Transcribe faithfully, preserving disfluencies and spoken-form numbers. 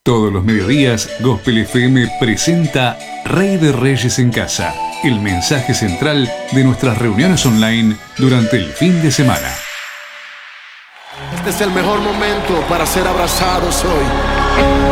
Todos los mediodías, Gospel F M presenta Rey de Reyes en Casa, el mensaje central de nuestras reuniones online durante el fin de semana. Este es el mejor momento para ser abrazados hoy.